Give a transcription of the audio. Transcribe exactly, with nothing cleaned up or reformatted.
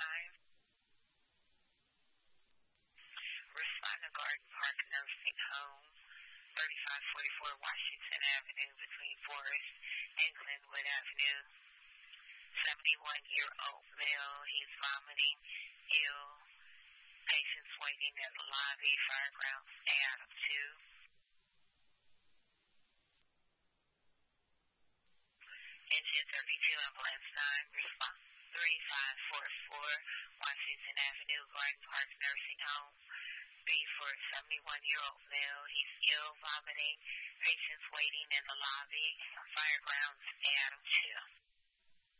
time. Respond to Garden Park Nursing Home, thirty-five forty-four Washington Avenue between Forest and Glenwood Avenue. seventy-one-year-old male, he's vomiting, ill. Patients waiting in the lobby, Fireground, stay out of two. Engine thirty-two, ambulance nine, response three five four four, Washington Avenue, Garden Park Nursing Home. B for seventy-one-year-old male, he's ill, vomiting, patients waiting in the lobby, Fireground, stay out of two.